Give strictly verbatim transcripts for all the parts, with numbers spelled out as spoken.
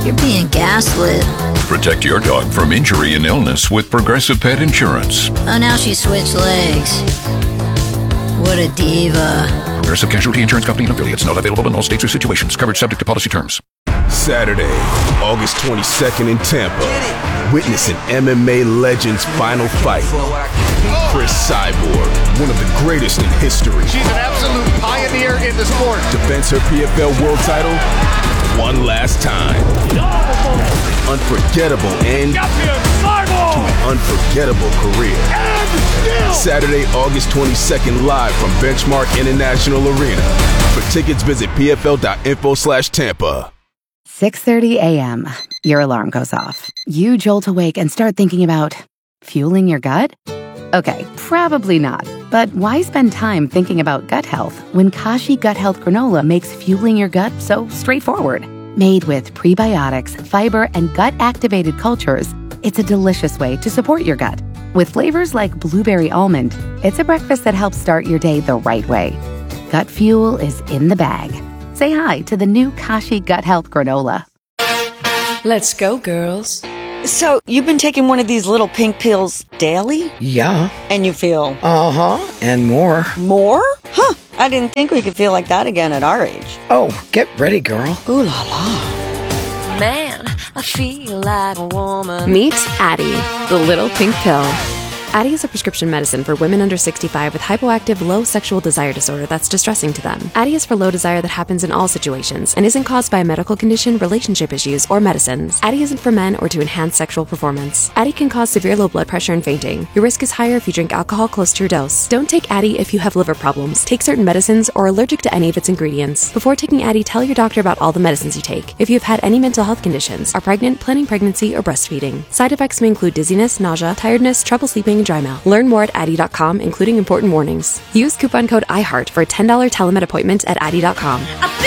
You're being gaslit. Protect your dog from injury and illness with Progressive Pet Insurance. Oh, now she switched legs. What a diva. Progressive Casualty Insurance Company and affiliates. Not available in all states or situations. Coverage subject to policy terms. Saturday, August twenty-second in Tampa. Witness an M M A legend's final fight. Chris Cyborg, one of the greatest in history. She's an absolute pioneer in the sport. Defends her P F L world title one last time. Unforgettable end to an unforgettable career. Saturday, August twenty-second, live from Benchmark International Arena. For tickets, visit pfl.info slash Tampa. six thirty a.m. Your alarm goes off. You jolt awake and start thinking about fueling your gut? Okay, probably not. But why spend time thinking about gut health when Kashi Gut Health Granola makes fueling your gut so straightforward? Made with prebiotics, fiber, and gut-activated cultures, it's a delicious way to support your gut. With flavors like blueberry almond, it's a breakfast that helps start your day the right way. Gut fuel is in the bag. Say hi to the new Kashi Gut Health Granola. Let's go, girls. So, you've been taking one of these little pink pills daily? Yeah. And you feel? Uh-huh, and more. More? Huh, I didn't think we could feel like that again at our age. Oh, get ready, girl. Ooh la la. Man, I feel like a woman. Meet Addyi, the little pink pill. Addyi is a prescription medicine for women under sixty-five with hypoactive low sexual desire disorder that's distressing to them. Addyi is for low desire that happens in all situations and isn't caused by a medical condition, relationship issues, or medicines. Addyi isn't for men or to enhance sexual performance. Addyi can cause severe low blood pressure and fainting. Your risk is higher if you drink alcohol close to your dose. Don't take Addyi if you have liver problems, take certain medicines, or are allergic to any of its ingredients. Before taking Addyi, tell your doctor about all the medicines you take. If you have had any mental health conditions, are pregnant, planning pregnancy, or breastfeeding. Side effects may include dizziness, nausea, tiredness, trouble sleeping, and dry mouth. Learn more at Addyi dot com, including important warnings. Use coupon code iHeart for a ten dollars telemed appointment at Addyi dot com.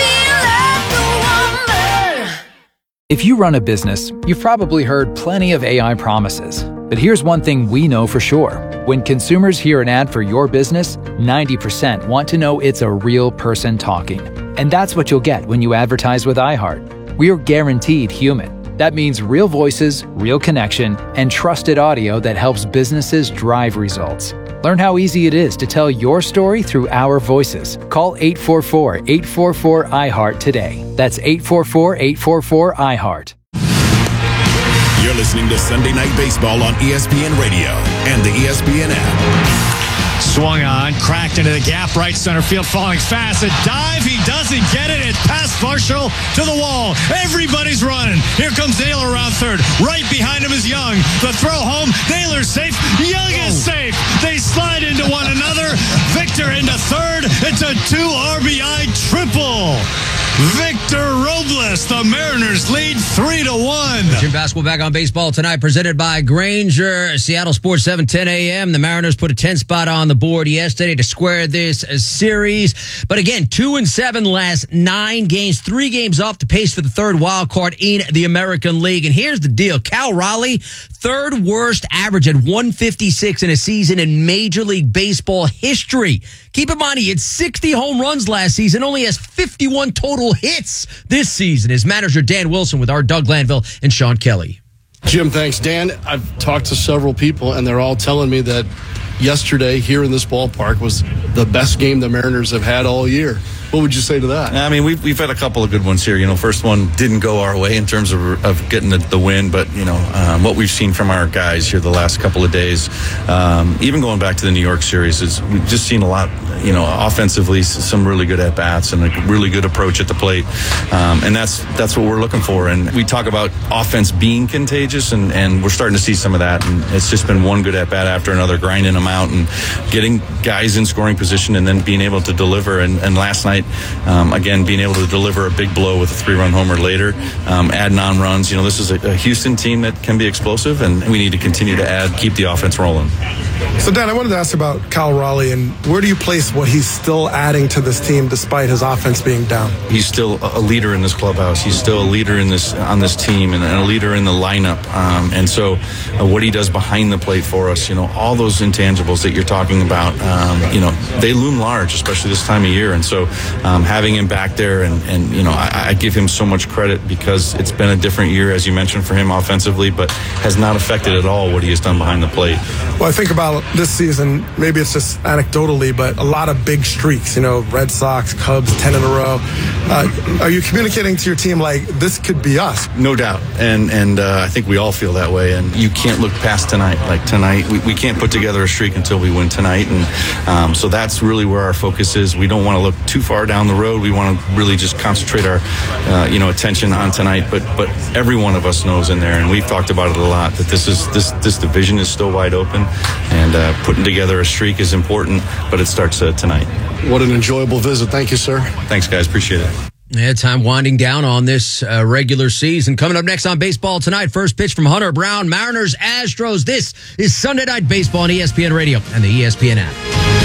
If you run a business, you've probably heard plenty of A I promises. But here's one thing we know for sure. When consumers hear an ad for your business, ninety percent want to know it's a real person talking. And that's what you'll get when you advertise with iHeart. We're guaranteed human. That means real voices, real connection, and trusted audio that helps businesses drive results. Learn how easy it is to tell your story through our voices. Call eight four four, eight four four, I heart today. That's eight four four, eight four four, I heart. You're listening to Sunday Night Baseball on E S P N Radio and the E S P N app. Swung on, cracked into the gap, right center field, falling fast. A dive, he doesn't get it. It's past Marshall to the wall. Everybody's running. Here comes Naylor around third. Right behind him is Young. The throw home. Naylor's safe. Young is safe. They slide into one another. Victor into third. It's a two R B I triple. Victor Robles, the Mariners lead three to one. Jim Basketball back on Baseball Tonight, presented by Grainger. Seattle Sports seven ten a.m. The Mariners put a ten spot on the board yesterday to square this series. But again, two and seven last nine games, three games off the pace for the third wild card in the American League. And here's the deal. Cal Raleigh, third worst average at one fifty-six in a season in Major League Baseball history. Keep in mind, he had sixty home runs last season, only has fifty-one total hits this season. His manager, Dan Wilson, with our Doug Glanville and Sean Kelly. Jim, thanks. Dan, I've talked to several people, and they're all telling me that yesterday here in this ballpark was the best game the Mariners have had all year. What would you say to that? I mean, we've, we've had a couple of good ones here. You know, first one didn't go our way in terms of, of getting the, the win, but, you know, um, what we've seen from our guys here the last couple of days, um, even going back to the New York series, is we've just seen a lot, you know, offensively, some really good at-bats and a really good approach at the plate. Um, and that's that's what we're looking for. And we talk about offense being contagious, and, and we're starting to see some of that. And it's just been one good at-bat after another, grinding them out and getting guys in scoring position and then being able to deliver. And, and last night, Um, again, being able to deliver a big blow with a three-run homer later, um, adding on runs. You know, this is a, a Houston team that can be explosive, and we need to continue to add, keep the offense rolling. So, Dan, I wanted to ask about Cal Raleigh, and where do you place amazed what he's still adding to this team despite his offense being down. He's still a leader in this clubhouse. He's still a leader in this on this team and a leader in the lineup. Um, and so uh, what he does behind the plate for us, you know, all those intangibles that you're talking about, um, you know, they loom large, especially this time of year. And so um, having him back there and, and you know, I, I give him so much credit because it's been a different year, as you mentioned, for him offensively, but has not affected at all what he has done behind the plate. Well, I think about this season, maybe it's just anecdotally, but a lot of big streaks, you know, Red Sox, Cubs, ten in a row. Uh, are you communicating to your team like this could be us? No doubt. And and uh, I think we all feel that way. And you can't look past tonight. Like tonight, we, we can't put together a streak until we win tonight. And um, so that's really where our focus is. We don't want to look too far down the road. We want to really just concentrate our, uh, you know, attention on tonight. But but every one of us knows in there, and we've talked about it a lot, that this is this this division is still wide open, and uh, putting together a streak is important. But it starts uh, tonight. What an enjoyable visit. Thank you, sir. Thanks, guys. Appreciate it. Yeah, time winding down on this uh, regular season. Coming up next on Baseball Tonight, first pitch from Hunter Brown, Mariners, Astros. This is Sunday Night Baseball on E S P N Radio and the E S P N app.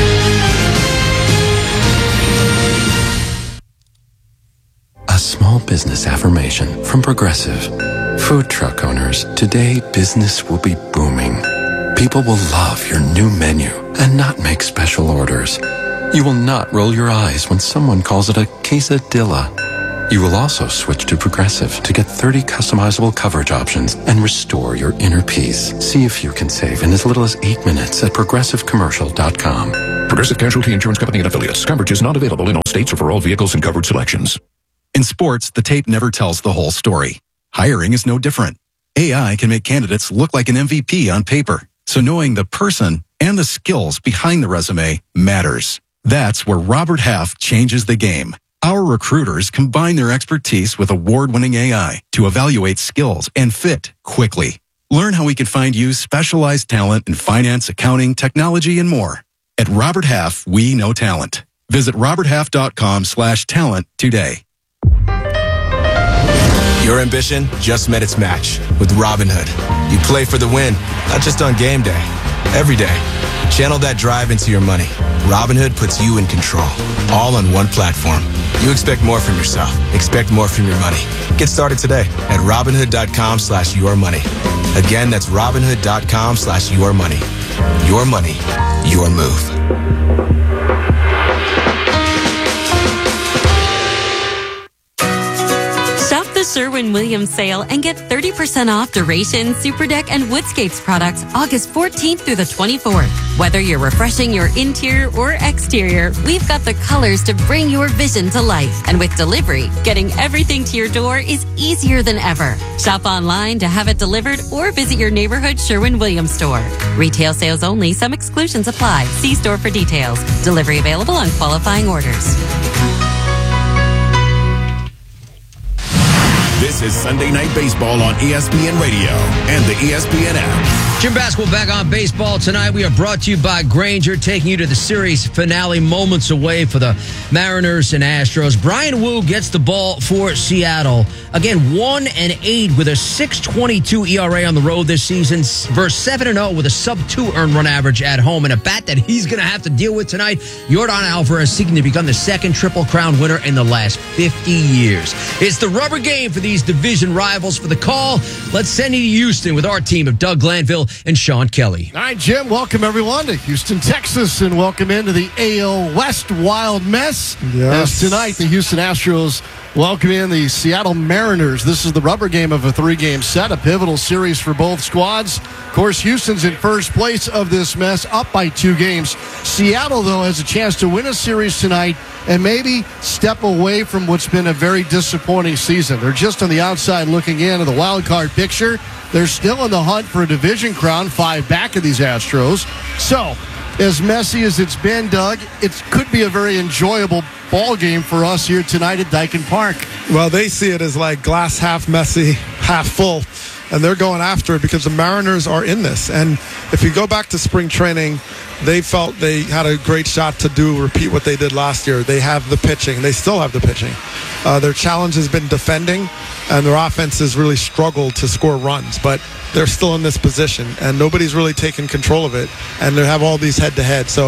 A small business affirmation from Progressive. Food truck owners, today business will be booming. People will love your new menu and not make special orders. You will not roll your eyes when someone calls it a quesadilla. You will also switch to Progressive to get thirty customizable coverage options and restore your inner peace. See if you can save in as little as eight minutes at progressive commercial dot com. Progressive Casualty Insurance Company and Affiliates. Coverage is not available in all states or for all vehicles and covered selections. In sports, the tape never tells the whole story. Hiring is no different. A I can make candidates look like an M V P on paper. So knowing the person and the skills behind the resume matters. That's where Robert Half changes the game. Our recruiters combine their expertise with award-winning A I to evaluate skills and fit quickly. Learn how we can find you specialized talent in finance, accounting, technology, and more. At Robert Half, we know talent. Visit roberthalf.com slash talent today. Your ambition just met its match with Robinhood. You play for the win, not just on game day, every day. Channel that drive into your money. Robinhood puts you in control, all on one platform. You expect more from yourself. Expect more from your money. Get started today at Robinhood.com slash your money. Again, that's Robinhood.com slash your money. Your money, your move. Shop the Sherwin-Williams sale and get thirty percent off Duration, Superdeck, and Woodscapes products August fourteenth through the twenty-fourth. Whether you're refreshing your interior or exterior, we've got the colors to bring your vision to life. And with delivery, getting everything to your door is easier than ever. Shop online to have it delivered or visit your neighborhood Sherwin-Williams store. Retail sales only. Some exclusions apply. See store for details. Delivery available on qualifying orders. This is Sunday Night Baseball on E S P N Radio and the E S P N app. Jim Basketball back on Baseball Tonight. We are brought to you by Grainger, taking you to the series finale, moments away for the Mariners and Astros. Brian Wu gets the ball for Seattle. Again, one and eight with a six twenty-two E R A on the road this season, versus seven and oh with a sub two earned run average at home, and a bat that he's going to have to deal with tonight. Yordan Alvarez seeking to become the second Triple Crown winner in the last fifty years. It's the rubber game for these division rivals. For the call, let's send you to Houston with our team of Doug Glanville and Sean Kelly. All right, Jim, welcome everyone to Houston, Texas, and welcome into the A L West Wild Mess. Yes. As tonight, the Houston Astros welcome in the Seattle Mariners. This is the rubber game of a three-game set, a pivotal series for both squads. Of course, Houston's in first place of this mess, up by two games. Seattle, though, has a chance to win a series tonight and maybe step away from what's been a very disappointing season. They're just on the outside looking in of the wild card picture. They're still in the hunt for a division crown, five back of these Astros. So, as messy as it's been, Doug, it could be a very enjoyable ball game for us here tonight at Daikin Park. Well, they see it as like glass half messy, half full, and they're going after it because the Mariners are in this. And if you go back to spring training, they felt they had a great shot to do repeat what they did last year. They have the pitching. They still have the pitching. Uh, their challenge has been defending, and their offense has really struggled to score runs. But they're still in this position, and nobody's really taken control of it. And they have all these head-to-head. So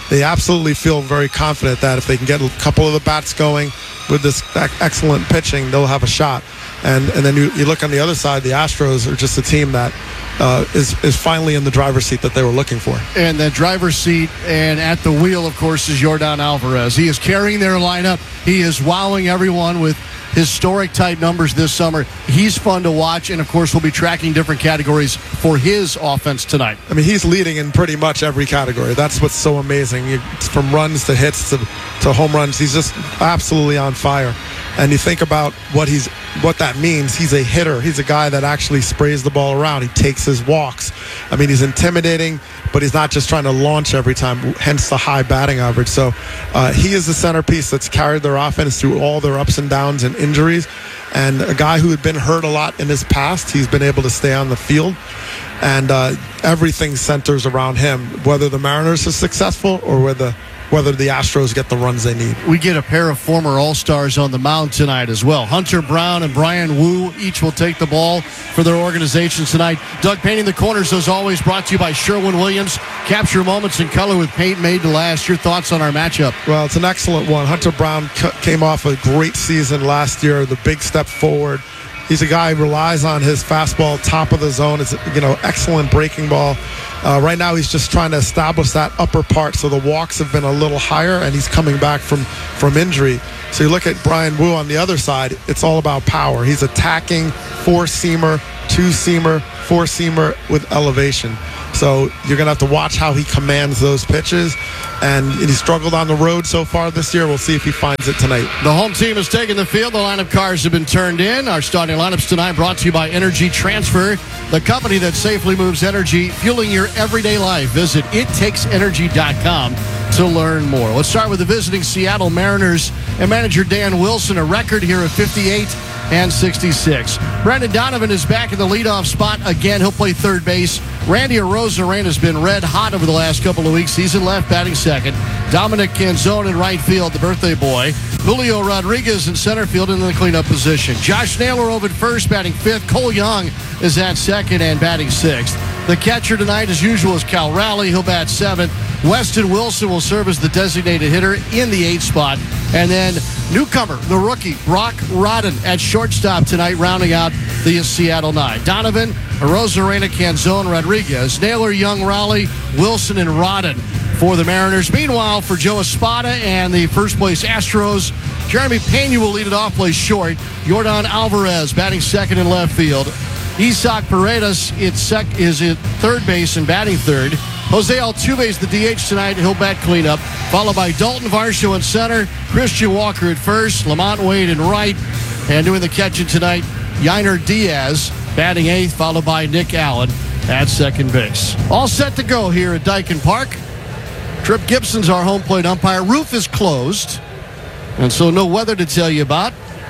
they absolutely feel very confident that if they can get a couple of the bats going with this excellent pitching, they'll have a shot. And and then you, you look on the other side, the Astros are just a team that uh, is, is finally in the driver's seat that they were looking for. And the driver's seat and at the wheel, of course, is Yordan Alvarez. He is carrying their lineup. He is wowing everyone with historic type numbers this summer. He's fun to watch, and of course we'll be tracking different categories for his offense tonight. I mean, he's leading in pretty much every category. That's what's so amazing. You, from runs to hits to, to home runs, he's just absolutely on fire. And you think about what he's what that means. He's a hitter. He's a guy that actually sprays the ball around. He takes his walks. I mean, he's intimidating, but he's not just trying to launch every time, hence the high batting average. So uh, he is the centerpiece that's carried their offense through all their ups and downs and injuries. And a guy who had been hurt a lot in his past, he's been able to stay on the field. And uh, everything centers around him, whether the Mariners are successful or whether whether the Astros get the runs they need. We get a pair of former All-Stars on the mound tonight as well. Hunter Brown and Brian Wu each will take the ball for their organizations tonight. Doug, painting the corners, as always, brought to you by Sherwin-Williams. Capture moments in color with paint made to last. Your thoughts on our matchup? Well, it's an excellent one. Hunter Brown c- came off a great season last year, the big step forward. He's a guy who relies on his fastball, top of the zone. It's, you know, excellent breaking ball. Uh, right now, he's just trying to establish that upper part, so the walks have been a little higher, and he's coming back from, from injury. So you look at Brian Wu on the other side, it's all about power. He's attacking four-seamer, two-seamer, four-seamer with elevation. So you're going to have to watch how he commands those pitches. And he struggled on the road so far this year. We'll see if he finds it tonight. The home team has taken the field. The lineup cards have been turned in. Our starting lineups tonight brought to you by Energy Transfer, the company that safely moves energy, fueling your everyday life. Visit it takes energy dot com to learn more. Let's start with the visiting Seattle Mariners and manager Dan Wilson, a record here of fifty-eight and sixty-six. Brendan Donovan is back in the leadoff spot again. He'll play third base. Randy Arozarena has been red hot over the last couple of weeks. He's in left, batting second. Dominic Canzone in right field, the birthday boy. Julio Rodriguez in center field in the cleanup position. Josh Naylor over at first, batting fifth. Cole Young is at second and batting sixth. The catcher tonight, as usual, is Cal Raleigh. He'll bat seventh. Weston Wilson will serve as the designated hitter in the eighth spot. And then newcomer, the rookie, Brock Rodden at shortstop tonight, rounding out the Seattle nine. Donovan, Arozarena, Canzone, Rodriguez, Naylor, Young, Raleigh, Wilson, and Rodden for the Mariners. Meanwhile, for Joe Espada and the first place Astros, Jeremy Pena will lead it off, plays short. Yordan Alvarez batting second in left field. Isaac Paredes it's sec- is at third base and batting third. Jose Altuve is the D H tonight. He'll bat cleanup. Followed by Dalton Varsho in center. Christian Walker at first. Lamont Wade in right. And doing the catching tonight, Yainer Diaz batting eighth, followed by Nick Allen at second base. All set to go here at Daikin Park. Trip Gibson's our home plate umpire. Roof is closed, and so no weather to tell you about.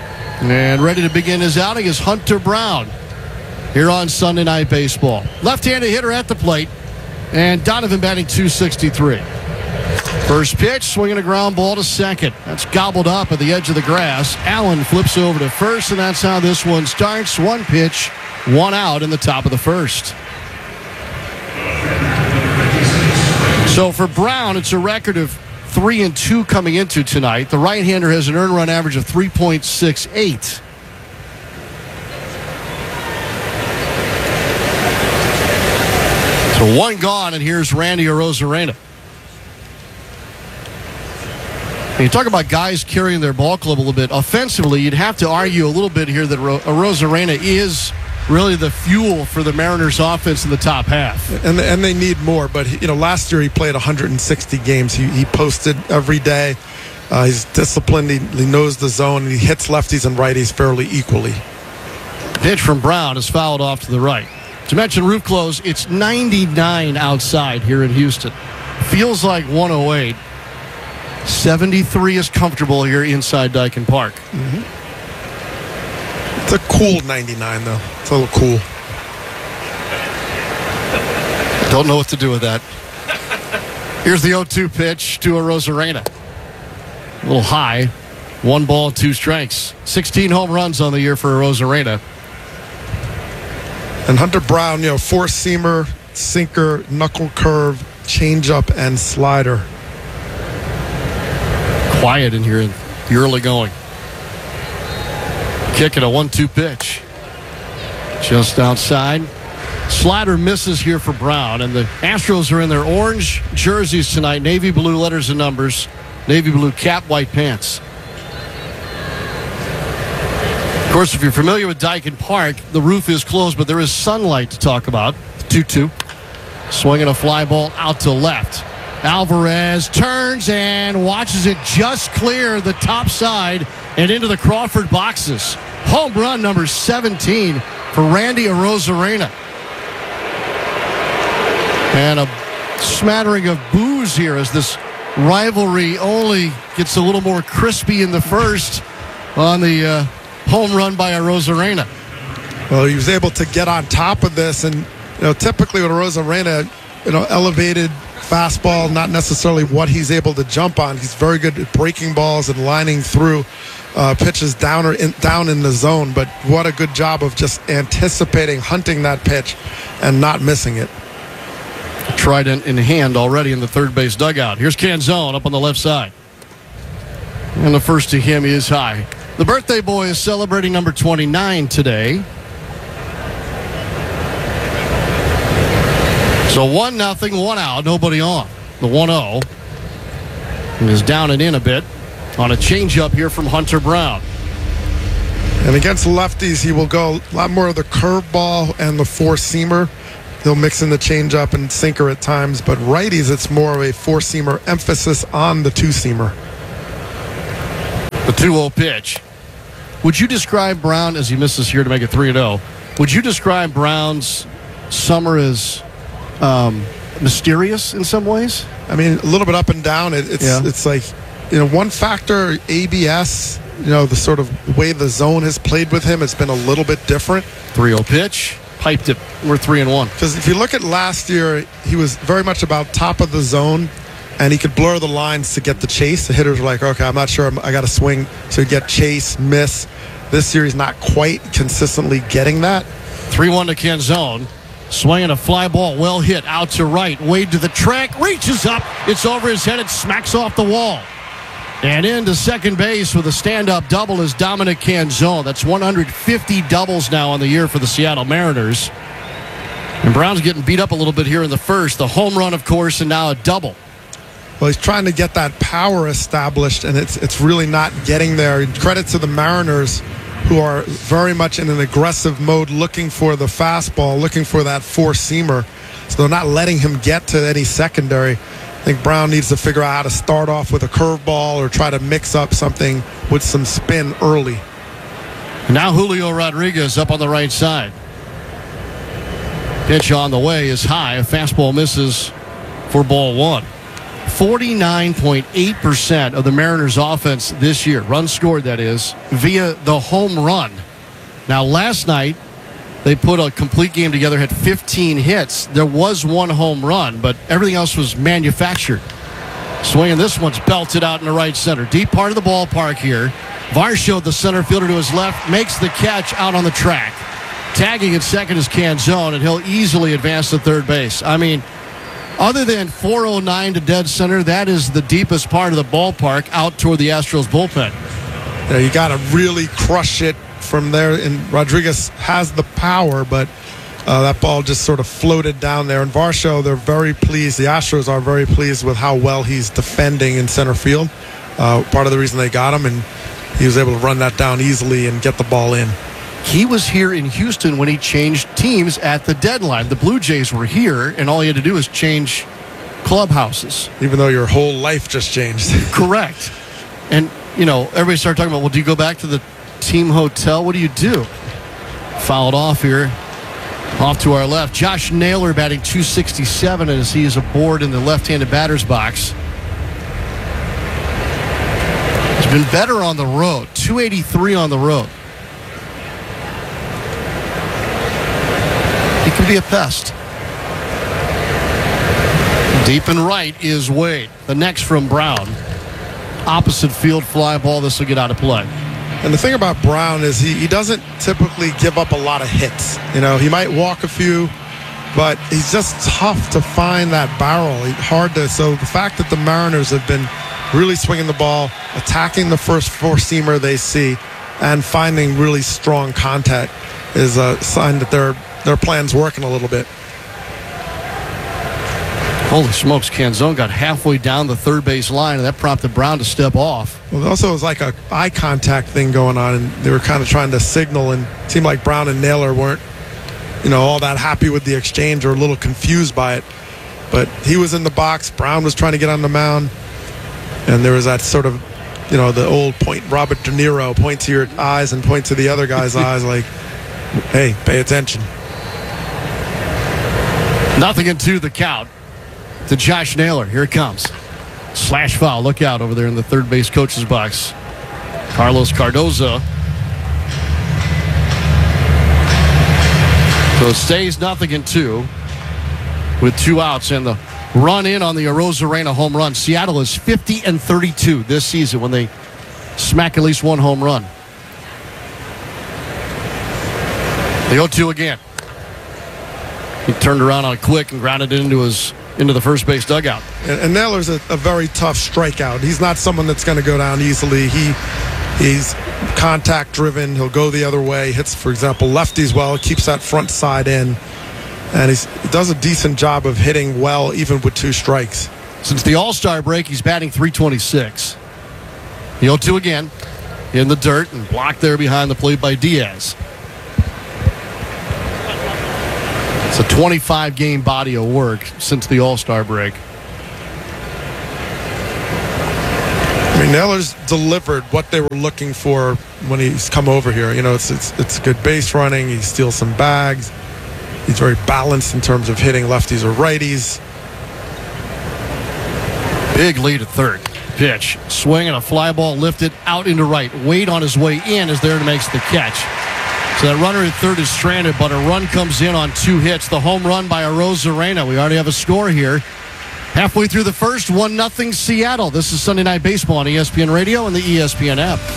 And ready to begin his outing is Hunter Brown here on Sunday Night Baseball. Left-handed hitter at the plate, and Donovan batting two sixty-three. First pitch, swinging a ground ball to second. That's gobbled up at the edge of the grass. Allen flips over to first, and that's how this one starts. One pitch, one out in the top of the first. So for Brown, it's a record of three and two coming into tonight. The right-hander has an earned run average of three point six eight. So one gone, and here's Randy Arozarena. And you talk about guys carrying their ball club a little bit. Offensively, you'd have to argue a little bit here that Arozarena is really the fuel for the Mariners' offense in the top half. And and they need more. But, you know, last year he played one hundred sixty games. He, he posted every day. Uh, he's disciplined. He, he knows the zone. He hits lefties and righties fairly equally. Pitch from Brown is fouled off to the right. To mention roof close, it's ninety-nine outside here in Houston. Feels like one oh eight. seventy-three is comfortable here inside Daikin Park. Mm-hmm. It's a cool ninety-nine, though. It's a little cool. Don't know what to do with that. Here's the oh two pitch to Arozarena. A little high. One ball, two strikes. sixteen home runs on the year for Arozarena. And Hunter Brown, you know, four-seamer, sinker, knuckle curve, changeup, and slider. quiet in here in the early going. Kick at a one two pitch. Just outside. Slider misses here for Brown, and the Astros are in their orange jerseys tonight. Navy blue letters and numbers. Navy blue cap, white pants. Of course, if you're familiar with Dyken Park, the roof is closed, but there is sunlight to talk about. two two. Swinging a fly ball out to left. Alvarez turns and watches it just clear the top side and into the Crawford boxes. Home run number seventeen for Randy Arozarena. And a smattering of boos here as this rivalry only gets a little more crispy in the first on the uh, home run by Arozarena. Well, he was able to get on top of this, and you know, typically with Arozarena, you know, elevated fastball, not necessarily what he's able to jump on. He's very good at breaking balls and lining through uh, pitches down or in, down in the zone. But what a good job of just anticipating, hunting that pitch, and not missing it. Trident in hand already in the third base dugout. Here's Canzone up on the left side. And the first to him is high. The birthday boy is celebrating number twenty-nine today. So one nothing, one out, nobody on. The one oh is down and in a bit on a changeup here from Hunter Brown. And against lefties, he will go a lot more of the curveball and the four-seamer. He'll mix in the changeup and sinker at times, but righties, it's more of a four-seamer, emphasis on the two-seamer. The two oh pitch. Would you describe Brown, as he misses here to make it three and oh, would you describe Brown's summer as um, mysterious in some ways? I mean, a little bit up and down. It, it's yeah. it's like, you know, one factor, A B S, you know, the sort of way the zone has played with him, it's been a little bit different. three oh pitch. Piped it. We're three and one. Because if you look at last year, he was very much about top of the zone, and he could blur the lines to get the chase. The hitters were like, okay, I'm not sure, I'm, I got to swing to get chase, miss. This year, he's not quite consistently getting that. three one to Canzone. Swinging a fly ball, well hit, out to right. Wade to the track, reaches up. It's over his head. It smacks off the wall. And into second base with a stand-up double is Dominic Canzone. That's one hundred fifty doubles now on the year for the Seattle Mariners. And Brown's getting beat up a little bit here in the first. The home run, of course, and now a double. Well, he's trying to get that power established, and it's it's really not getting there. Credit to the Mariners, who are very much in an aggressive mode, looking for the fastball, looking for that four-seamer. So they're not letting him get to any secondary. I think Brown needs to figure out how to start off with a curveball or try to mix up something with some spin early. And now Julio Rodriguez up on the right side. Pitch on the way is high. A fastball misses for ball one. forty-nine point eight percent of the Mariners' offense this year, runs scored that is, via the home run. Now last night, they put a complete game together, had fifteen hits. There was one home run, but everything else was manufactured. Swinging, this one's belted out in the right center. Deep part of the ballpark here. Varsho, the center fielder to his left, makes the catch out on the track. Tagging at second is Canzone, and he'll easily advance to third base. I mean, other than four oh nine to dead center, that is the deepest part of the ballpark out toward the Astros bullpen. Yeah, you got to really crush it from there, and Rodriguez has the power, but uh, that ball just sort of floated down there. And Varsho, they're very pleased. The Astros are very pleased with how well he's defending in center field. Uh, part of the reason they got him, and he was able to run that down easily and get the ball in. He was here in Houston when he changed teams at the deadline. The Blue Jays were here, and all he had to do was change clubhouses. Even though your whole life just changed. Correct. And, you know, everybody started talking about, well, do you go back to the team hotel? What do you do? Fouled off here. Off to our left. Josh Naylor batting two sixty-seven as he is aboard in the left-handed batter's box. He's been better on the road. two eighty-three on the road. He can be a pest. Deep and right is Wade. The next from Brown. Opposite field fly ball. This will get out of play. And the thing about Brown is he, he doesn't typically give up a lot of hits. You know, he might walk a few, but he's just tough to find that barrel. He, hard to. So the fact that the Mariners have been really swinging the ball, attacking the first four-seamer they see, and finding really strong contact is a sign that their their plan's working a little bit. Holy smokes, Canzone got halfway down the third base line, and that prompted Brown to step off. Well, also, it was like a eye contact thing going on, and they were kind of trying to signal, and it seemed like Brown and Naylor weren't, you know, all that happy with the exchange or a little confused by it. But he was in the box. Brown was trying to get on the mound, and there was that sort of, you know, the old point, Robert De Niro, point to your eyes and point to the other guy's eyes like, hey, pay attention. Nothing into the count to Josh Naylor. Here it comes. Slash foul. Look out over there in the third base coach's box. Carlos Cardozo. So it stays nothing in two with two outs and the run in on the Arozarena home run. Seattle is fifty and thirty-two this season when they smack at least one home run. The oh two again. He turned around on a quick and grounded it into his into the first base dugout. And, and Naylor's a, a very tough strikeout. He's not someone that's going to go down easily. He he's contact driven. He'll go the other way. Hits, for example, lefties well. Keeps that front side in, and he's, he does a decent job of hitting well, even with two strikes. Since the All-Star break, he's batting three twenty-six. The oh two again in the dirt and blocked there behind the plate by Diaz. It's a twenty-five game body of work since the All-Star break. I mean, Naylor's delivered what they were looking for when he's come over here. You know, it's it's it's good base running. He steals some bags. He's very balanced in terms of hitting lefties or righties. Big lead at third. Pitch. Swing and a fly ball lifted out into right. Wade on his way in is there to make the catch. So that runner at third is stranded, but a run comes in on two hits. The home run by Arozarena. We already have a score here. Halfway through the first, one nothing Seattle. This is Sunday Night Baseball on E S P N Radio and the E S P N app.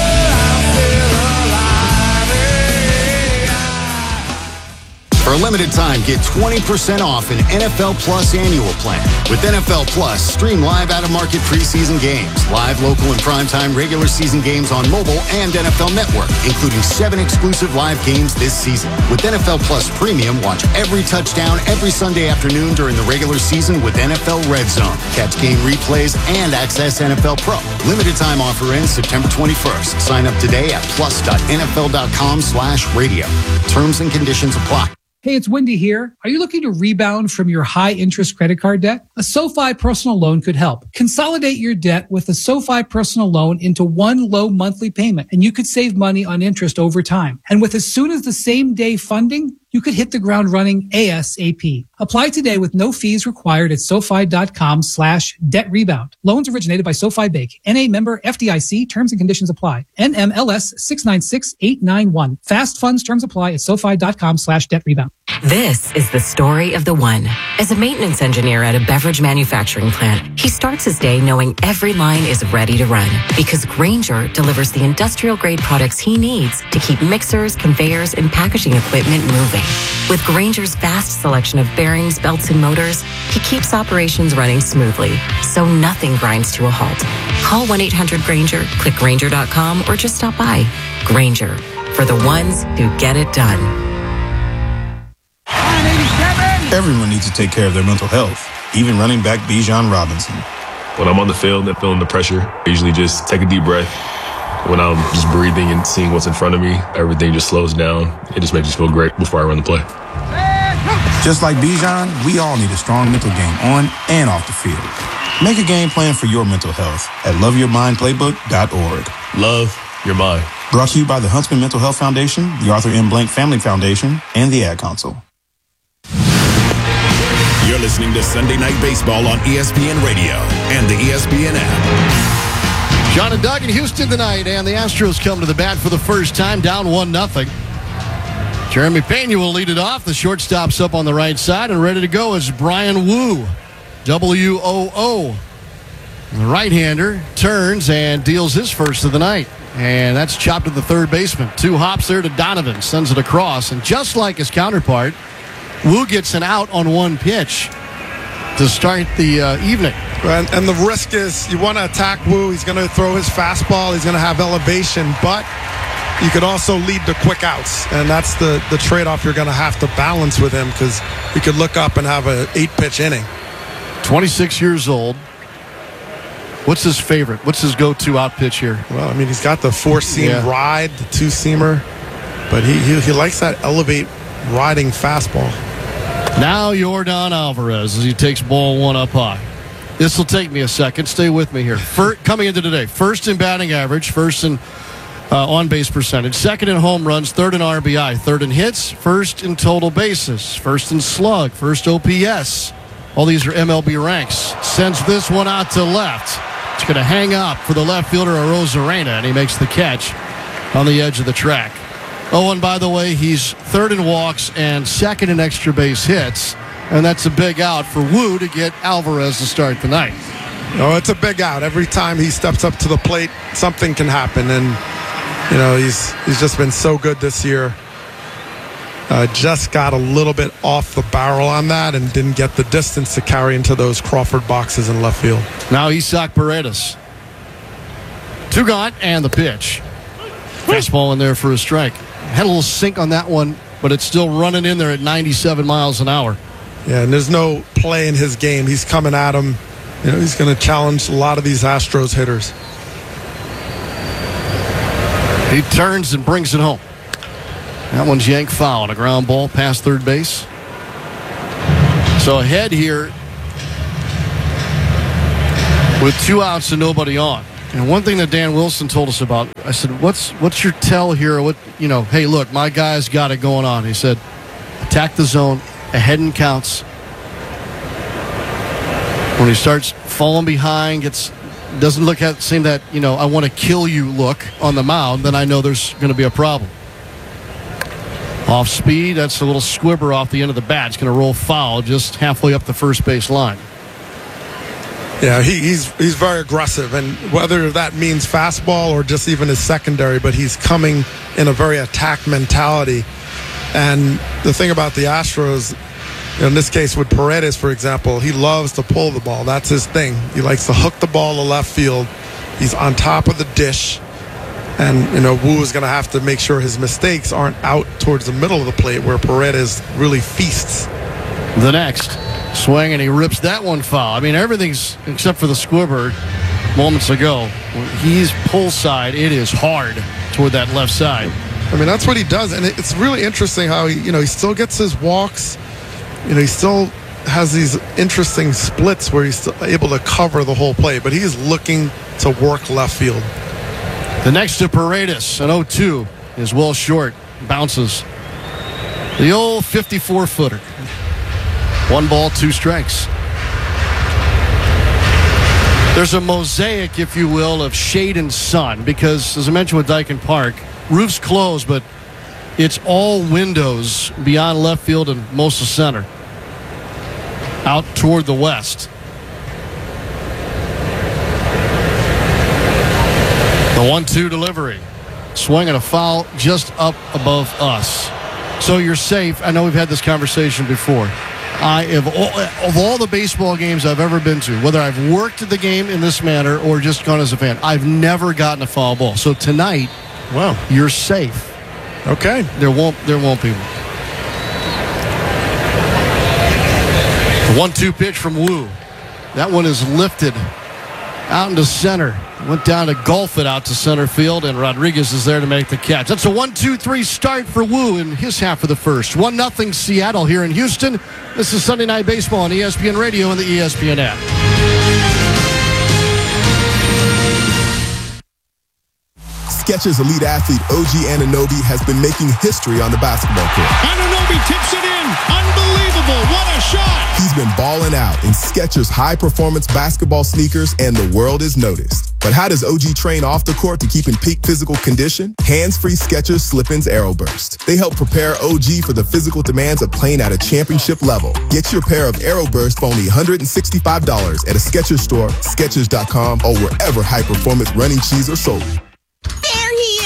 For a limited time, get twenty percent off an N F L Plus annual plan. With N F L Plus, stream live out-of-market preseason games, live local and primetime regular season games on mobile and N F L Network, including seven exclusive live games this season. With N F L Plus Premium, watch every touchdown every Sunday afternoon during the regular season with N F L Red Zone. Catch game replays and access N F L Pro. Limited time offer ends September twenty-first. Sign up today at plus.nfl.com slash radio. Terms and conditions apply. Hey, it's Wendy here. Are you looking to rebound from your high-interest credit card debt? A SoFi personal loan could help. Consolidate your debt with a SoFi personal loan into one low monthly payment, and you could save money on interest over time. And with as soon as the same day funding, you could hit the ground running ASAP. Apply today with no fees required at SoFi.com slash debt rebound. Loans originated by SoFi Bank. N A member F D I C. Terms and conditions apply. N M L S six nine six eight nine one. Fast funds terms apply at SoFi.com slash debt rebound. This is the story of the one. As a maintenance engineer at a beverage manufacturing plant, he starts his day knowing every line is ready to run because Grainger delivers the industrial-grade products he needs to keep mixers, conveyors, and packaging equipment moving. With Grainger's vast selection of bearings, belts, and motors, he keeps operations running smoothly, so nothing grinds to a halt. Call one eight hundred Grainger, click Grainger dot com, or just stop by. Grainger, for the ones who get it done. Everyone needs to take care of their mental health, even running back Bijan Robinson. When I'm on the field and feeling the pressure, I usually just take a deep breath. When I'm just breathing and seeing what's in front of me, everything just slows down. It just makes me feel great before I run the play. Just like Bijan, we all need a strong mental game on and off the field. Make a game plan for your mental health at love your mind playbook dot org. Love your mind. Brought to you by the Huntsman Mental Health Foundation, the Arthur M. Blank Family Foundation, and the Ad Council. You're listening to Sunday Night Baseball on E S P N Radio and the E S P N app. John and Doug in Houston tonight, and the Astros come to the bat for the first time, down one nothing. Jeremy Pena will lead it off. The shortstop's up on the right side, and ready to go is Brian Wu. W O O. The right-hander turns and deals his first of the night. And that's chopped to the third baseman. Two hops there to Donovan. Sends it across. And just like his counterpart, Wu gets an out on one pitch to start the uh, evening. And, and the risk is you want to attack Wu. He's going to throw his fastball. He's going to have elevation, but you could also lead to quick outs. And that's the, the trade-off you're going to have to balance with him because you could look up and have an eight-pitch inning. twenty-six years old. What's his favorite? What's his go-to out pitch here? Well, I mean, he's got the four-seam yeah. ride, the two-seamer, but he, he he likes that elevate riding fastball. Now Yordan Alvarez as he takes ball one up high. This will take me a second. Stay with me here. First, coming into today, first in batting average, first in uh, on-base percentage, second in home runs, third in R B I, third in hits, first in total bases, first in slug, first O P S. All these are M L B ranks. Sends this one out to left. It's going to hang up for the left fielder, Arozarena, and he makes the catch on the edge of the track. Oh, and by the way, he's third in walks and second in extra base hits. And that's a big out for Wu to get Alvarez to start the night. Oh, it's a big out. Every time he steps up to the plate, something can happen. And, you know, he's he's just been so good this year. Uh, just got a little bit off the barrel on that and didn't get the distance to carry into those Crawford boxes in left field. Now Isaac Paredes. Two gone and the pitch. Fastball in there for a strike. Had a little sink on that one, but it's still running in there at ninety-seven miles an hour. Yeah, and there's no play in his game. He's coming at him. You know, he's going to challenge a lot of these Astros hitters. He turns and brings it home. That one's yanked foul on a ground ball past third base. So ahead here with two outs and nobody on. And one thing that Dan Wilson told us about, I said, what's what's your tell here? What, you know, hey, look, my guy's got it going on. He said, attack the zone, ahead and counts. When he starts falling behind, gets doesn't look at seem that, you know, I want to kill you look on the mound, then I know there's going to be a problem. Off speed, that's a little squibber off the end of the bat. It's going to roll foul just halfway up the first base line. Yeah, he, he's he's very aggressive, and whether that means fastball or just even his secondary, but he's coming in a very attack mentality. And the thing about the Astros, in this case with Paredes, for example, he loves to pull the ball. That's his thing. He likes to hook the ball to left field. He's on top of the dish. And, you know, Wu is going to have to make sure his mistakes aren't out towards the middle of the plate where Paredes really feasts. The next swing, and he rips that one foul. I mean, everything's, except for the squibber moments ago. He's pull side. It is hard toward that left side. I mean, that's what he does. And it's really interesting how, he, you know, he still gets his walks. You know, he still has these interesting splits where he's still able to cover the whole play. But he is looking to work left field. The next to Paredes, an oh two, is well short. Bounces. The old fifty-four footer. One ball, two strikes. There's a mosaic, if you will, of shade and sun because, as I mentioned with Dyken Park, roof's closed, but it's all windows beyond left field and most of center. Out toward the west. The one two delivery. Swing and a foul just up above us. So you're safe. I know we've had this conversation before. I have all, of all the baseball games I've ever been to, whether I've worked the game in this manner or just gone as a fan, I've never gotten a foul ball. So tonight, wow, you're safe. Okay. There won't there won't be one. The one two pitch from Wu. That one is lifted out into center. Went down to golf it out to center field, and Rodriguez is there to make the catch. That's a one two three start for Wu in his half of the first. one nothing Seattle here in Houston. This is Sunday Night Baseball on E S P N Radio and the E S P N app. Skechers elite athlete O G Anunoby has been making history on the basketball court. Anunoby tips it in. Unbelievable. What a shot. He's been balling out in Skechers high-performance basketball sneakers, and the world is noticed. But how does O G train off the court to keep in peak physical condition? Hands-free Skechers Slip-ins AeroBurst. They help prepare O G for the physical demands of playing at a championship level. Get your pair of AeroBurst for only one hundred sixty-five dollars at a Skechers store, Skechers dot com, or wherever high-performance running shoes are sold. There he is,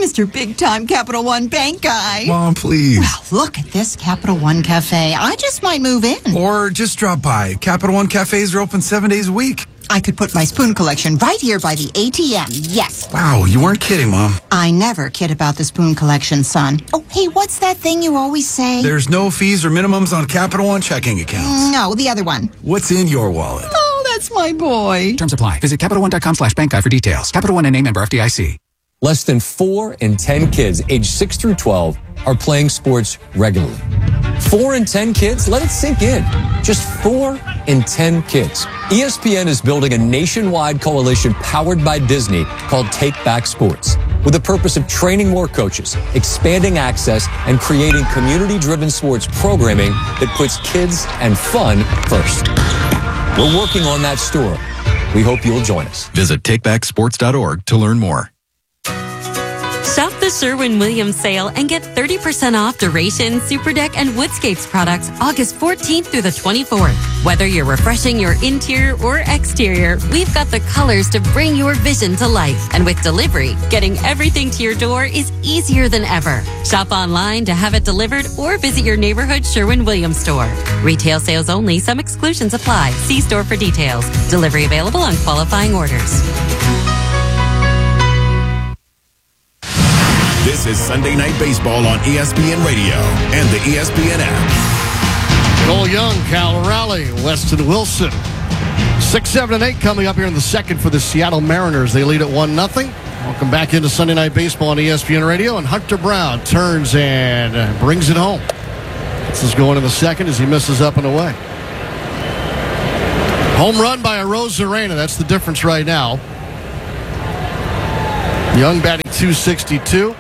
Mister Big Time Capital One Bank guy. Mom, please. Well, look at this Capital One Cafe. I just might move in. Or just drop by. Capital One cafes are open seven days a week. I could put my spoon collection right here by the A T M. Yes. Wow, you weren't kidding, Mom. I never kid about the spoon collection, son. Oh, hey, what's that thing you always say? There's no fees or minimums on Capital One checking accounts. No, the other one. What's in your wallet? Oh, that's my boy. Terms apply. Visit CapitalOne.com slash bank guide for details. Capital One N A member F D I C. Less than four in ten kids aged six through twelve are playing sports regularly. Four in ten kids? Let it sink in. Just four in ten kids. E S P N is building a nationwide coalition powered by Disney called Take Back Sports, with the purpose of training more coaches, expanding access, and creating community-driven sports programming that puts kids and fun first. We're working on that story. We hope you'll join us. Visit take back sports dot org to learn more. Shop the Sherwin-Williams sale and get thirty percent off Duration, Super Deck, and Woodscapes products August fourteenth through the twenty-fourth. Whether you're refreshing your interior or exterior, we've got the colors to bring your vision to life. And with delivery, getting everything to your door is easier than ever. Shop online to have it delivered or visit your neighborhood Sherwin-Williams store. Retail sales only. Some exclusions apply. See store for details. Delivery available on qualifying orders. This is Sunday Night Baseball on E S P N Radio and the E S P N app. Cole Young, Cal Raleigh, Weston Wilson. Six, seven, and eight coming up here in the second for the Seattle Mariners. They lead at one nothing. Welcome back into Sunday Night Baseball on E S P N Radio. And Hunter Brown turns and brings it home. This is going in the second as he misses up and away. Home run by Arozarena. That's the difference right now. Young batting two sixty-two.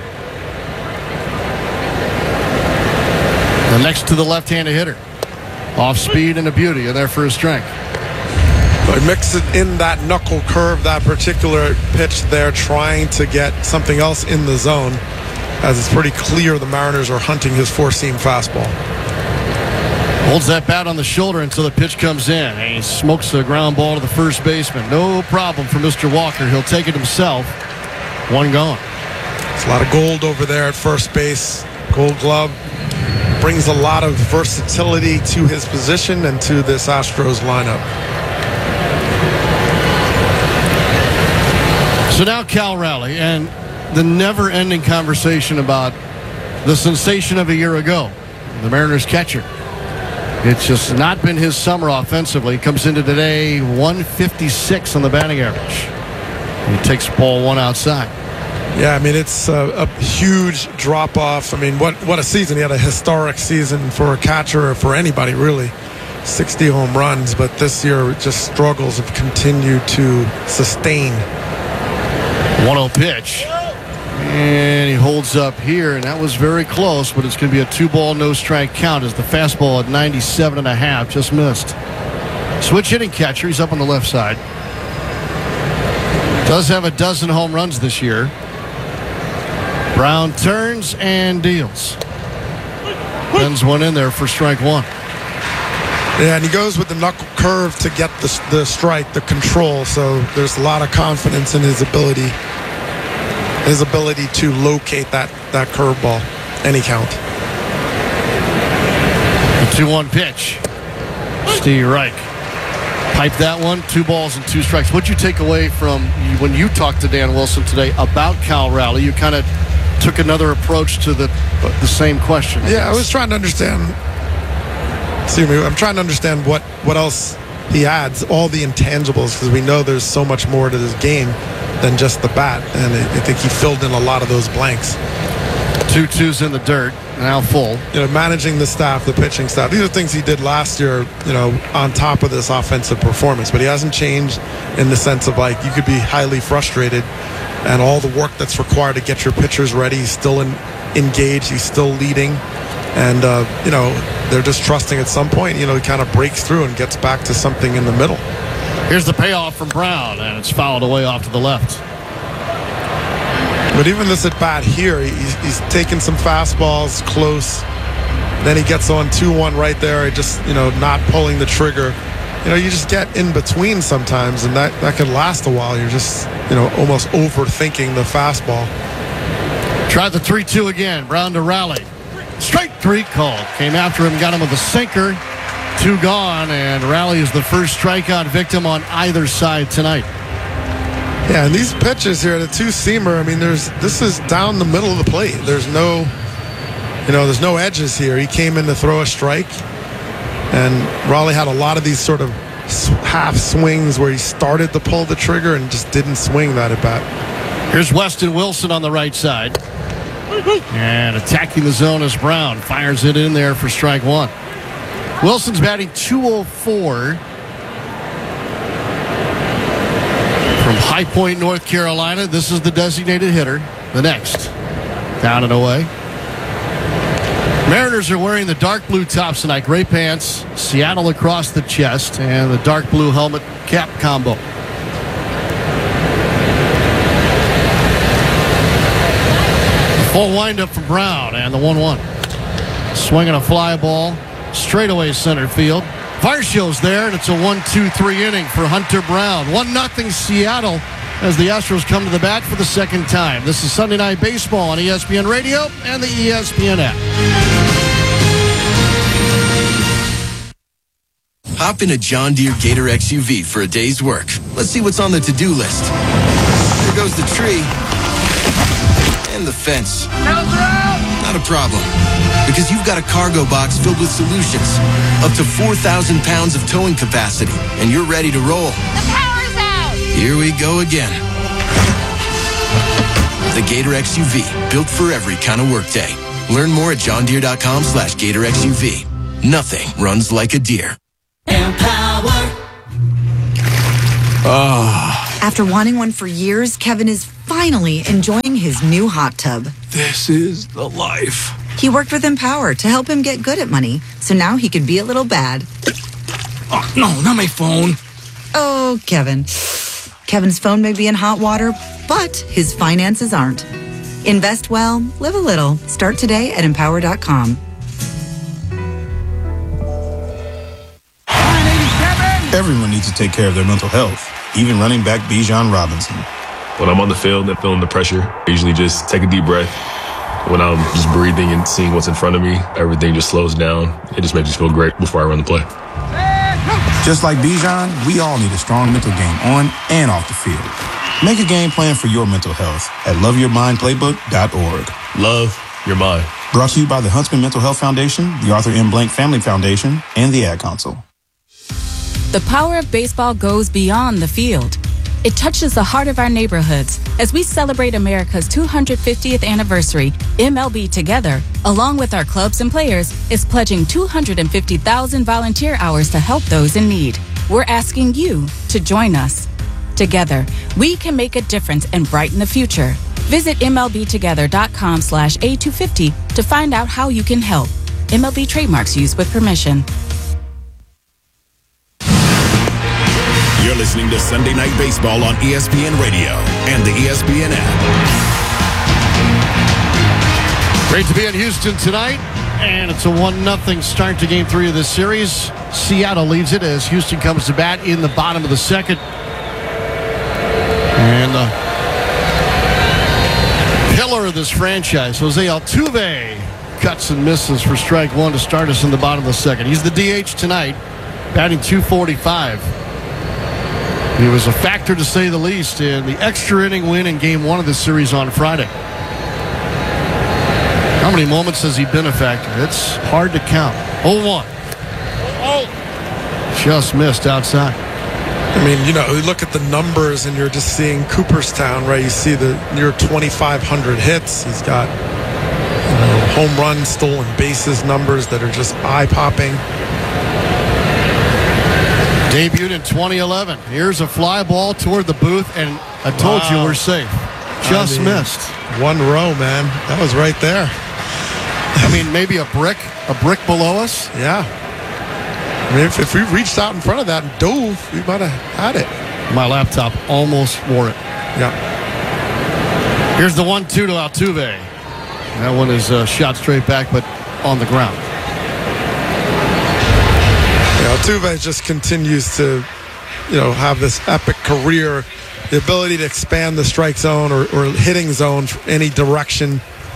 And next to the left-handed hitter. Off speed and a beauty, and there for his strength. But mix it in that knuckle curve, that particular pitch there, trying to get something else in the zone, as it's pretty clear the Mariners are hunting his four-seam fastball. Holds that bat on the shoulder until the pitch comes in. And he smokes the ground ball to the first baseman. No problem for Mister Walker. He'll take it himself. One gone. It's a lot of gold over there at first base. Gold glove. Brings a lot of versatility to his position and to this Astros lineup. So now Cal Raleigh and the never-ending conversation about the sensation of a year ago, the Mariners catcher. It's just not been his summer offensively. He comes into today one fifty-six on the batting average. He takes ball one outside. Yeah, I mean, it's a, a huge drop-off. I mean, what what a season. He had a historic season for a catcher or for anybody, really. sixty home runs, but this year just struggles have continued to sustain. one oh pitch. And he holds up here, and that was very close, but it's going to be a two-ball, no-strike count as the fastball at ninety-seven and a half just missed. Switch hitting catcher. He's up on the left side. Does have a dozen home runs this year. Brown turns and deals. Sends one in there for strike one. Yeah, and he goes with the knuckle curve to get the, the strike, the control. So there's a lot of confidence in his ability, his ability to locate that, that curveball, any count. The two one pitch. Steve Reich. Pipe that one, two balls and two strikes. What'd you take away from when you talked to Dan Wilson today about Cal Raleigh? You kind of took another approach to the the same question. I yeah, guess. I was trying to understand. Excuse me. I'm trying to understand what, what else he adds, all the intangibles, because we know there's so much more to this game than just the bat, and I think he filled in a lot of those blanks. Two twos in the dirt, now full. You know, managing the staff, the pitching staff. These are things he did last year, you know, on top of this offensive performance. But he hasn't changed in the sense of, like, you could be highly frustrated and all the work that's required to get your pitchers ready. He's still in, engaged. He's still leading. And, uh, you know, they're just trusting at some point, you know, he kind of breaks through and gets back to something in the middle. Here's the payoff from Brown, and it's fouled away off to the left. But even this at bat here, he's, he's taking some fastballs close. Then he gets on two one right there. He just, you know, not pulling the trigger. You know, you just get in between sometimes, and that, that could last a while. You're just, you know, almost overthinking the fastball. Tried the three two again. Brown to rally. Strike three called. Came after him, got him with a sinker. Two gone, and Rally is the first strikeout victim on either side tonight. Yeah, and these pitches here, the two-seamer, I mean, there's this is down the middle of the plate. There's no, you know, there's no edges here. He came in to throw a strike, and Raleigh had a lot of these sort of half swings where he started to pull the trigger and just didn't swing that at bat. Here's Weston Wilson on the right side. And attacking the zone is Brown. Fires it in there for strike one. Wilson's batting two oh four. From High Point, North Carolina, this is the designated hitter. The next. Down and away. Mariners are wearing the dark blue tops tonight. Gray pants, Seattle across the chest, and the dark blue helmet cap combo. Full windup for Brown, and the one one. Swinging a fly ball, straightaway center field. Varshill's there, and it's a one two three inning for Hunter Brown. one nothing Seattle as the Astros come to the bat for the second time. This is Sunday Night Baseball on E S P N Radio and the E S P N app. Hop in a John Deere Gator X U V for a day's work. Let's see what's on the to-do list. There goes the tree. And the fence. Not a problem. Because you've got a cargo box filled with solutions. Up to four thousand pounds of towing capacity. And you're ready to roll. The power's out! Here we go again. The Gator X U V. Built for every kind of workday. Learn more at johndeere.com slash Gator X U V. Nothing runs like a deer. Empower. Ah. After wanting one for years, Kevin is finally enjoying his new hot tub. This is the life. He worked with Empower to help him get good at money, so now he can be a little bad. Oh, no, not my phone. Oh, Kevin. Kevin's phone may be in hot water, but his finances aren't. Invest well, live a little. Start today at empower dot com. Everyone needs to take care of their mental health, even running back Bijan Robinson. When I'm on the field and feeling the pressure, I usually just take a deep breath. When I'm just breathing and seeing what's in front of me, everything just slows down. It just makes me feel great before I run the play. Just like Bijan, we all need a strong mental game on and off the field. Make a game plan for your mental health at love your mind playbook dot org. Love your mind. Brought to you by the Huntsman Mental Health Foundation, the Arthur M. Blank Family Foundation, and the Ad Council. The power of baseball goes beyond the field. It touches the heart of our neighborhoods. As we celebrate America's two hundred fiftieth anniversary, M L B Together, along with our clubs and players, is pledging two hundred fifty thousand volunteer hours to help those in need. We're asking you to join us. Together, we can make a difference and brighten the future. Visit M L B together dot com slash A two fifty to find out how you can help. M L B trademarks used with permission. You're listening to Sunday Night Baseball on E S P N Radio and the E S P N app. Great to be in Houston tonight, and it's a one nothing start to game three of this series. Seattle leads it as Houston comes to bat in the bottom of the second. And the pillar of this franchise, Jose Altuve, cuts and misses for strike one to start us in the bottom of the second. He's the D H tonight, batting two forty-five. He was a factor, to say the least, in the extra inning win in game one of the series on Friday. How many moments has he been a factor? It's hard to count. oh one. Oh. Just missed outside. I mean, you know, you look at the numbers and you're just seeing Cooperstown, right? You see the near twenty-five hundred hits. He's got, you know, home runs, stolen bases numbers that are just eye-popping. Debuted in twenty eleven. Here's a fly ball toward the booth, and I told wow. you we're safe. Just I mean, missed. One row, man. That was right there. I mean, maybe a brick, a brick below us. Yeah. I mean, if, if we reached out in front of that and dove, we might have had it. My laptop almost wore it. Yeah. Here's the one two to Altuve. That one is uh, shot straight back, but on the ground. Yeah, Altuve just continues to, you know, have this epic career. The ability to expand the strike zone or, or hitting zone any direction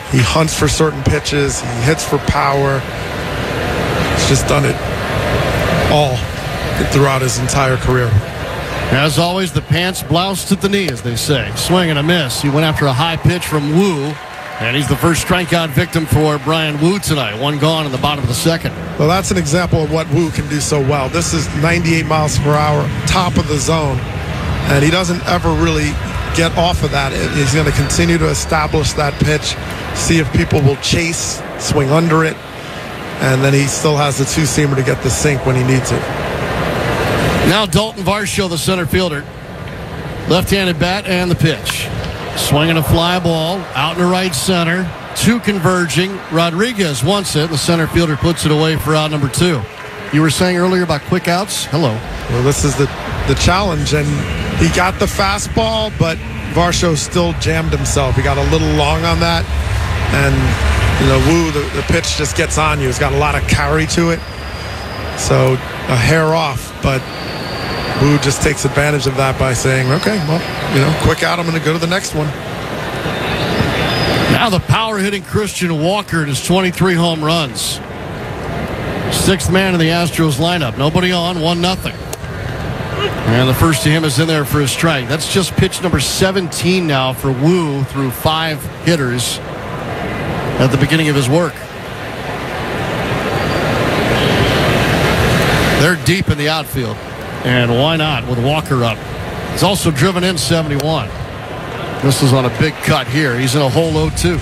He hunts for certain pitches. He hits for power. He's just done it all throughout his entire career. As always, the pants bloused at the knee, as they say. Swing and a miss. He went after a high pitch from Wu, and he's the first strikeout victim for Bryan Woo tonight. One gone in the bottom of the second. Well, that's an example of what Wu can do so well. This is ninety-eight miles per hour, top of the zone, and he doesn't ever really get off of that. He's going to continue to establish that pitch, see if people will chase, swing under it, and then he still has the two-seamer to get the sink when he needs it. Now Dalton Varsho, the center fielder. Left-handed bat and the pitch. Swinging a fly ball out in the right center. Two converging. Rodriguez wants it. The center fielder puts it away for out number two. You were saying earlier about quick outs? Hello. Well, this is the, the challenge, and he got the fastball, but Varsho still jammed himself. He got a little long on that, and you know, Wu, the, the pitch just gets on you. It's got a lot of carry to it, so a hair off, but Wu just takes advantage of that by saying, okay, well, you know, quick out, I'm going to go to the next one. Now the power-hitting Christian Walker and his twenty-three home runs. Sixth man in the Astros lineup. Nobody on, one nothing. And the first to him is in there for a strike. That's just pitch number seventeen now for Wu through five hitters at the beginning of his work. They're deep in the outfield. And why not with Walker up? He's also driven in seventy-one. This is on a big cut here. He's in a hole oh two.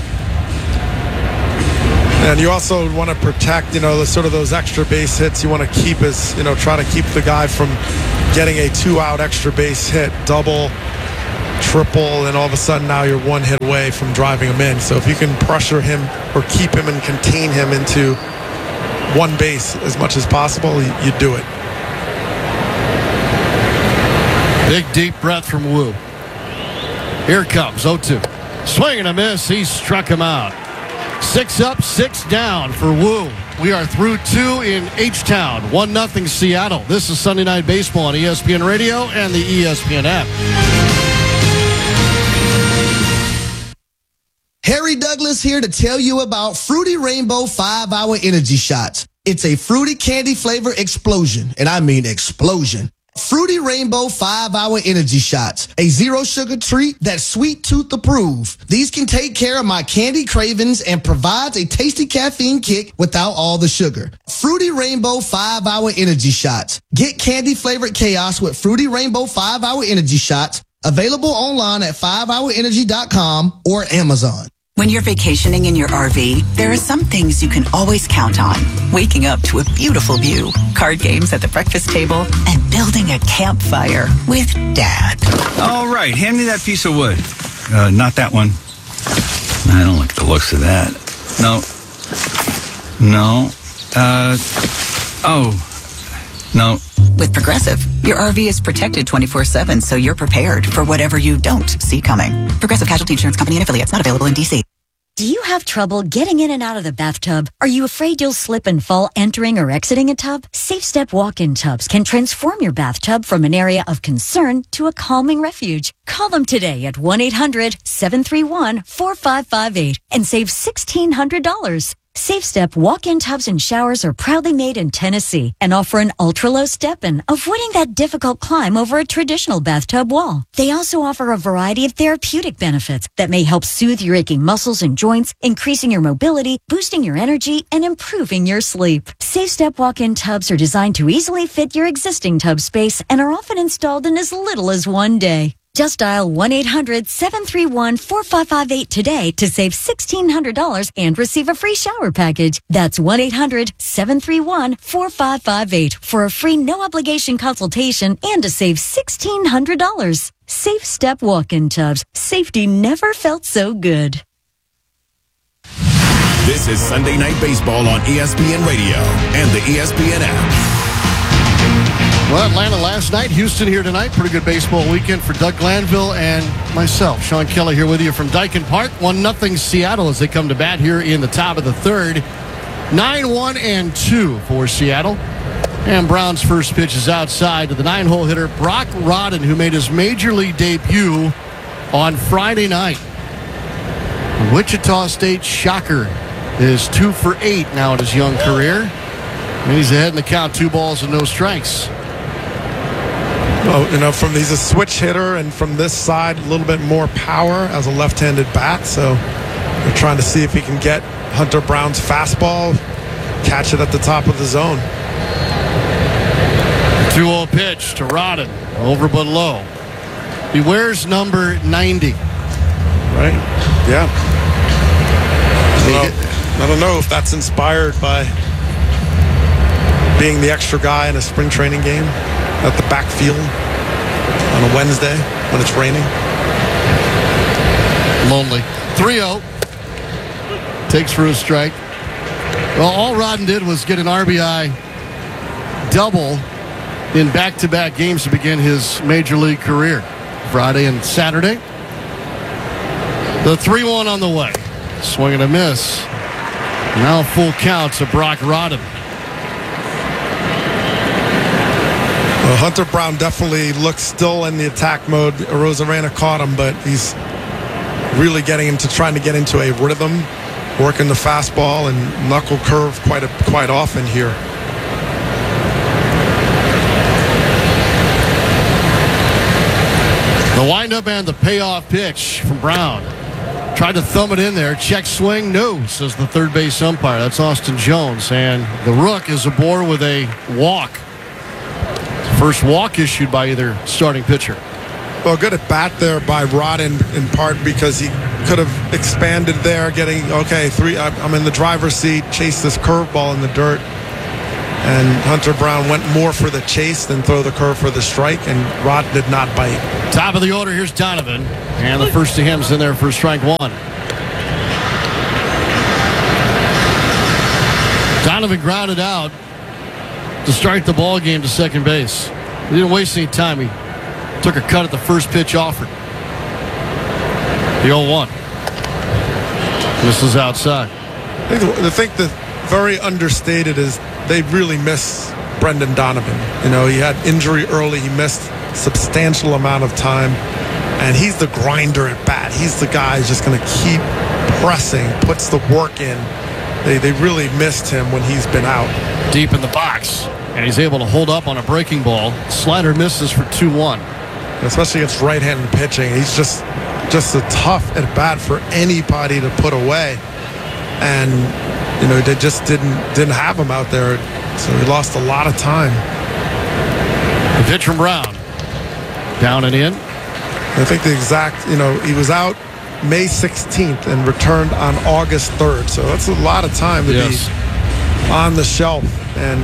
And you also want to protect, you know, the, sort of those extra base hits. You want to keep his, you know, try to keep the guy from getting a two-out extra base hit, double, triple, and all of a sudden now you're one hit away from driving him in. So if you can pressure him or keep him and contain him into one base as much as possible, you, you do it. Big deep breath from Wu. Here it comes, oh two. Swing and a miss. He struck him out. Six up, six down for Wu. We are through two in H-Town. one nothing Seattle. This is Sunday Night Baseball on E S P N Radio and the E S P N app. Harry Douglas here to tell you about Fruity Rainbow five hour Energy Shots. It's a fruity candy flavor explosion, and I mean explosion. Fruity Rainbow five hour Energy Shots, a zero sugar treat that's sweet tooth approved. These can take care of my candy cravings and provides a tasty caffeine kick without all the sugar. Fruity Rainbow five hour Energy Shots. Get candy flavored chaos with Fruity Rainbow five hour Energy Shots. Available online at five hour energy dot com or Amazon. When you're vacationing in your R V, there are some things you can always count on. Waking up to a beautiful view, card games at the breakfast table, and building a campfire with Dad. All right, hand me that piece of wood. Uh, not that one. I don't like the looks of that. No. No. Uh, oh. No. With Progressive, your R V is protected twenty-four seven, so you're prepared for whatever you don't see coming. Progressive Casualty Insurance Company and affiliates, not available in D C. Do you have trouble getting in and out of the bathtub? Are you afraid you'll slip and fall entering or exiting a tub? Safe Step walk-in tubs can transform your bathtub from an area of concern to a calming refuge. Call them today at one eight hundred seven three one four five five eight and save sixteen hundred dollars. Safe Step walk-in tubs and showers are proudly made in Tennessee and offer an ultra-low step-in, avoiding that difficult climb over a traditional bathtub wall. They also offer a variety of therapeutic benefits that may help soothe your aching muscles and joints, increasing your mobility, boosting your energy, and improving your sleep. Safe Step walk-in tubs are designed to easily fit your existing tub space and are often installed in as little as one day. Just dial one eight hundred seven three one four five five eight today to save sixteen hundred dollars and receive a free shower package. That's one eight hundred seven three one four five five eight for a free no-obligation consultation and to save sixteen hundred dollars. Safe Step walk-in tubs. Safety never felt so good. This is Sunday Night Baseball on E S P N Radio and the E S P N app. Well, Atlanta last night, Houston here tonight. Pretty good baseball weekend for Doug Glanville and myself. Sean Kelly here with you from Dyken Park. one nothing Seattle as they come to bat here in the top of the third. nine one and two for Seattle. And Brown's first pitch is outside to the nine-hole hitter, Brock Rodden, who made his major league debut on Friday night. Wichita State Shocker is two for eight now in his young career. And he's ahead in the count, two balls and no strikes. Well, you know, from he's a switch hitter, and from this side, a little bit more power as a left-handed bat. So they're trying to see if he can get Hunter Brown's fastball, catch it at the top of the zone. two oh pitch to Rodden, over but low. He wears number ninety. Right? Yeah. I don't know, I don't know if that's inspired by being the extra guy in a spring training game at the backfield on a Wednesday when it's raining. Lonely. three oh. Takes for a strike. Well, all Rodden did was get an R B I double in back-to-back games to begin his major league career. Friday and Saturday. The three one on the way. Swing and a miss. Now full count to Brock Rodden. Well, Hunter Brown definitely looks still in the attack mode. Rosarena caught him, but he's really getting him to trying to get into a rhythm, working the fastball and knuckle curve quite a, quite often here. The windup and the payoff pitch from Brown. Tried to thumb it in there. Check swing. No, says the third base umpire. That's Austin Jones. And the Rook is aboard with a walk. First walk issued by either starting pitcher. Well, good at bat there by Rodden, in part because he could have expanded there, getting, okay, three. I'm in the driver's seat, chase this curveball in the dirt. And Hunter Brown went more for the chase than throw the curve for the strike, and Rodden did not bite. Top of the order, here's Donovan. And the first to him's in there for strike one. Donovan grounded out to start the ball game to second base. He didn't waste any time. He took a cut at the first pitch offered. The oh one. This is outside. I think the thing that's very understated is they really miss Brendan Donovan. You know, he had injury early. He missed a substantial amount of time. And he's the grinder at bat. He's the guy who's just going to keep pressing, puts the work in. They, they really missed him when he's been out. Deep in the box. And he's able to hold up on a breaking ball. Slider misses for two one. Especially against right-handed pitching. He's just just a tough at bat for anybody to put away. And, you know, they just didn't didn't have him out there. So he lost a lot of time. The pitch from Brown. Down and in. I think the exact, you know, he was out May sixteenth and returned on August third. So that's a lot of time to yes. be on the shelf. And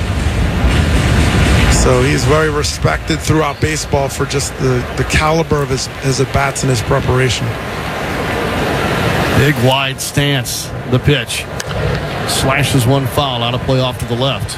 so he's very respected throughout baseball for just the, the caliber of his, his at-bats and his preparation. Big wide stance. The pitch. Slashes one foul out of play off to the left.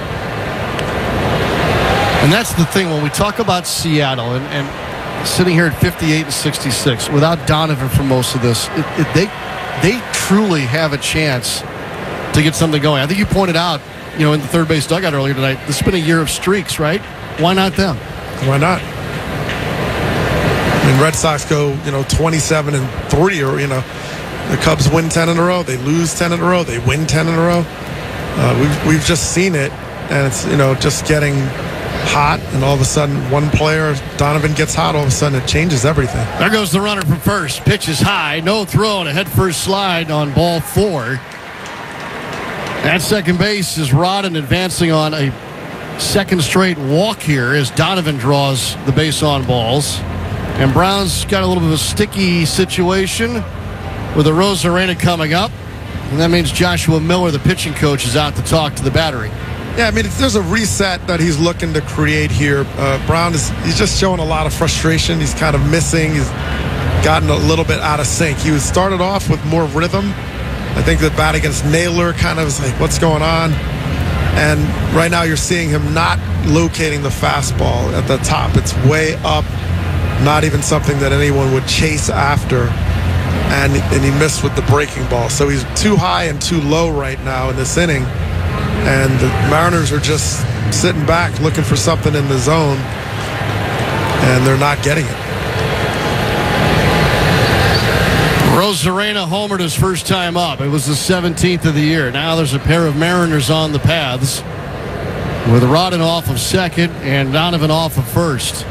And that's the thing when we talk about Seattle and, and sitting here at fifty-eight and sixty-six without Donovan for most of this, it, it, they they truly have a chance to get something going. I think you pointed out, you know, in the third base dugout earlier tonight, this has been a year of streaks, right? Why not them? Why not? I mean, Red Sox go, you know, twenty-seven and three, or, you know, the Cubs win ten in a row, they lose ten in a row, they win ten in a row. Uh, we've, we've just seen it, and it's, you know, just getting hot, and all of a sudden one player, Donovan, gets hot, all of a sudden it changes everything. There goes the runner from first. Pitch is high, no throw, and a head first slide on ball four. At second base is Rodden advancing on a second straight walk here as Donovan draws the base on balls. And Brown's got a little bit of a sticky situation with the Rosarena coming up. And that means Joshua Miller, the pitching coach, is out to talk to the battery. Yeah, I mean, it's, there's a reset that he's looking to create here. Uh, Brown is he's just showing a lot of frustration. He's kind of missing. He's gotten a little bit out of sync. He was started off with more rhythm. I think the bat against Naylor kind of was like, what's going on? And right now you're seeing him not locating the fastball at the top. It's way up, not even something that anyone would chase after. And, and he missed with the breaking ball. So he's too high and too low right now in this inning. And the Mariners are just sitting back looking for something in the zone, and they're not getting it. Rosarena homered his first time up. It was the seventeenth of the year. Now there's a pair of Mariners on the paths with Rodden off of second and Donovan off of first.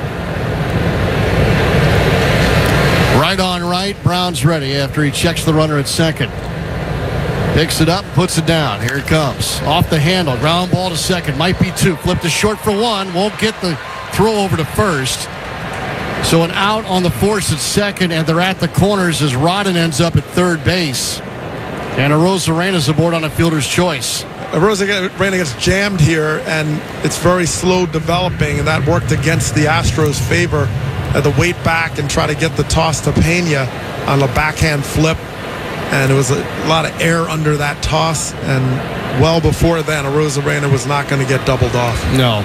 Right on right. Brown's ready after he checks the runner at second. Picks it up, puts it down. Here it comes. Off the handle. Ground ball to second. Might be two. Flipped to short for one. Won't get the throw over to first. So an out on the force at second, and they're at the corners as Rodden ends up at third base. And Arozarena's aboard on a fielder's choice. Arozarena gets jammed here, and it's very slow developing, and that worked against the Astros' favor. Had to wait back and try to get the toss to Pena on the backhand flip. And it was a lot of air under that toss. And well before then, Arozarena was not going to get doubled off. No.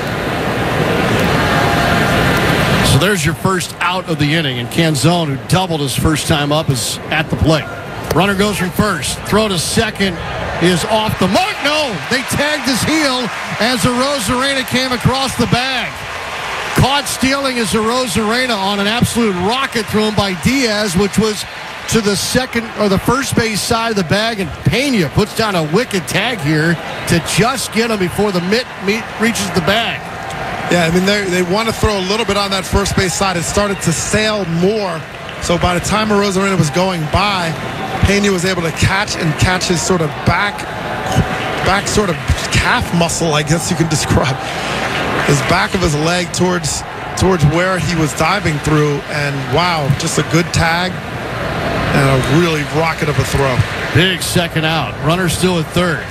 So there's your first out of the inning. And Canzone, who doubled his first time up, is at the plate. Runner goes from first. Throw to second is off the mark. No, they tagged his heel as Arozarena came across the bag. Caught stealing is Arozarena on an absolute rocket thrown by Diaz, which was to the second or the first base side of the bag, and Pena puts down a wicked tag here to just get him before the mitt meet reaches the bag. Yeah, I mean, they they want to throw a little bit on that first base side. It started to sail more. So by the time Arozarena was going by, Pena was able to catch and catch his sort of back, back sort of calf muscle, I guess you can describe, his back of his leg towards towards where he was diving through. And wow, just a good tag. And a really rocket of a throw. Big second out. Runner still at third.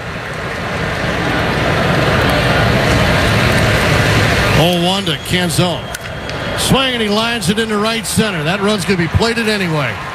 oh one to Canzone. Swing, and he lines it into right center. That run's going to be plated anyway.